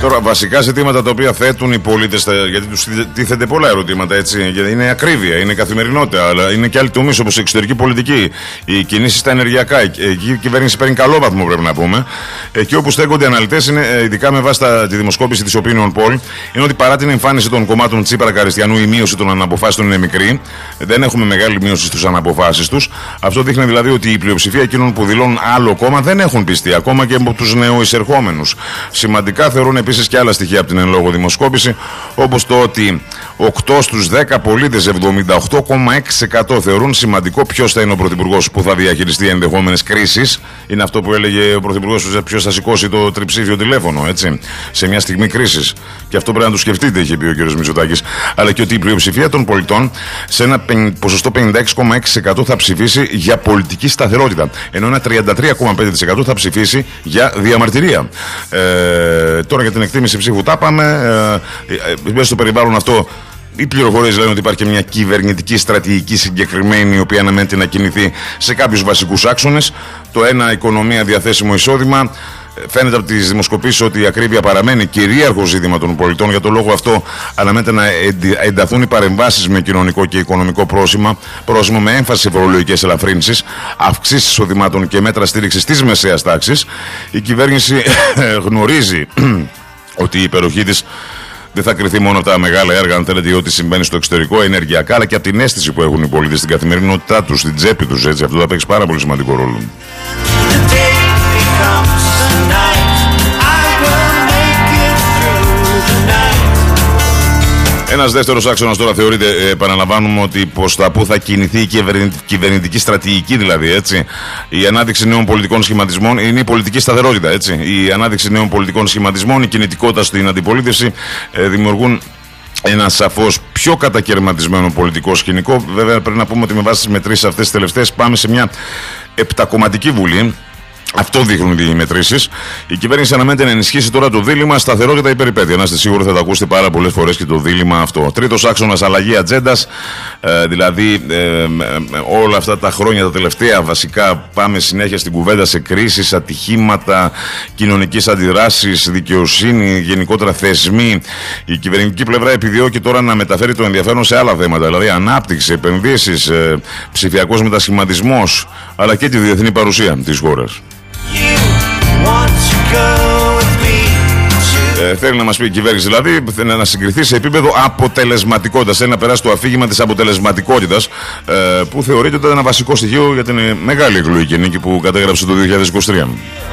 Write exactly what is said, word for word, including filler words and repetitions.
Τώρα, βασικά ζητήματα τα οποία θέτουν οι πολίτες, γιατί τους τίθενται πολλά ερωτήματα, έτσι. Γιατί είναι ακρίβεια, είναι καθημερινότητα, αλλά είναι και άλλοι τομείς όπως η εξωτερική πολιτική, οι κινήσεις στα ενεργειακά. Εκεί η κυβέρνηση παίρνει καλό βαθμό, πρέπει να πούμε. Εκεί όπου στέκονται οι αναλυτές, είναι, ειδικά με βάση τα, τη δημοσκόπηση της Opinion Poll, είναι ότι παρά την εμφάνιση των κομμάτων Τσίπρα Καριστιανού, η μείωση των αναποφάσεων είναι μικρή. Δεν έχουμε μεγάλη μείωση στους αναποφάσεις τους. Αυτό δείχνει δηλαδή ότι η πλειοψηφία εκείνων που δηλώνουν άλλο κόμμα δεν έχουν πιστεί, ακόμα και από τους νεοεισερχόμενους. Σημαντικά θεωρούν επίσης και άλλα στοιχεία από την εν λόγω δημοσκόπηση, όπως το ότι οκτώ στους δέκα πολίτες, εβδομήντα οκτώ κόμμα έξι τοις εκατό, θεωρούν σημαντικό ποιος θα είναι ο πρωθυπουργός που θα διαχειριστεί ενδεχόμενες κρίσεις. Είναι αυτό που έλεγε ο πρωθυπουργός, ποιος θα σηκώσει το τριψήφιο τηλέφωνο, έτσι, σε μια στιγμή κρίσης. Και αυτό πρέπει να το σκεφτείτε, είχε πει ο κ. Μητσοτάκης. Αλλά και ότι η πλειοψηφία των πολιτών σε ένα ποσοστό πενήντα έξι κόμμα έξι τοις εκατό θα ψηφίσει για πολιτική σταθερότητα. Ενώ ένα τριάντα τρία κόμμα πέντε τοις εκατό θα ψηφίσει για διαμαρτυρία. Ε, τώρα για την εκτίμηση ψήφου τα πάμε. Ε, ε, μέσα στο περιβάλλον αυτό, οι πληροφορίες λένε ότι υπάρχει και μια κυβερνητική στρατηγική συγκεκριμένη, η οποία αναμένεται να κινηθεί σε κάποιους βασικούς άξονες. Το ένα, οικονομία, διαθέσιμο εισόδημα. Φαίνεται από τις δημοσκοπήσεις ότι η ακρίβεια παραμένει κυρίαρχο ζήτημα των πολιτών. Για τον λόγο αυτό, αναμένεται να ενταθούν οι παρεμβάσεις με κοινωνικό και οικονομικό πρόσημο, πρόσημο με έμφαση σε φορολογικές ελαφρύνσεις, αυξήσεις εισοδημάτων και μέτρα στήριξης της μεσαίας τάξης. Η κυβέρνηση γνωρίζει ότι η υπεροχή της δεν θα κριθεί μόνο από τα μεγάλα έργα, αν θέλετε, ή ό,τι συμβαίνει στο εξωτερικό, ενεργειακά, αλλά και από την αίσθηση που έχουν οι πολίτες στην καθημερινότητά τους, στην τσέπη τους. Έτσι, αυτό θα παίξει πάρα πολύ σημαντικό ρόλο. Ένας δεύτερος άξονας τώρα θεωρείται, ε, επαναλαμβάνουμε, ότι προς τα που θα κινηθεί η κυβερνητική στρατηγική, δηλαδή, έτσι. Η ανάδειξη νέων πολιτικών σχηματισμών είναι η πολιτική σταθερότητα, έτσι. Η ανάδειξη νέων πολιτικών σχηματισμών, η κινητικότητα στην αντιπολίτευση ε, δημιουργούν ένα σαφώς πιο κατακαιρματισμένο πολιτικό σκηνικό. Βέβαια, πρέπει να πούμε ότι με βάση τις μετρήσεις αυτές τις τελευταίες πάμε σε μια επτακομματική βουλή. Αυτό δείχνουν οι μετρήσεις. Η κυβέρνηση αναμένεται να ενισχύσει τώρα το δίλημμα σταθερότητα ή περιπέτεια. Να είστε σίγουροι, θα το ακούσετε πάρα πολλές φορές και το δίλημμα αυτό. Τρίτος άξονας, αλλαγή ατζέντας. Ε, δηλαδή, ε, ε, όλα αυτά τα χρόνια, τα τελευταία, βασικά πάμε συνέχεια στην κουβέντα σε κρίσεις, ατυχήματα, κοινωνικής αντιδράσης, δικαιοσύνη, γενικότερα θεσμοί. Η κυβερνητική πλευρά επιδιώκει τώρα να μεταφέρει το ενδιαφέρον σε άλλα θέματα. Δηλαδή, ανάπτυξη, επενδύσεις, ε, ψηφιακός μετασχηματισμός, αλλά και τη διεθνή παρουσία της χώρας. Ε, θέλει να μας πει η κυβέρνηση, δηλαδή, να συγκριθεί σε επίπεδο αποτελεσματικότητας. Θέλει να περάσει το αφήγημα της αποτελεσματικότητας, ε, που θεωρείται ότι είναι ένα βασικό στοιχείο για την μεγάλη εκλογική νίκη που κατέγραψε το δύο χιλιάδες είκοσι τρία.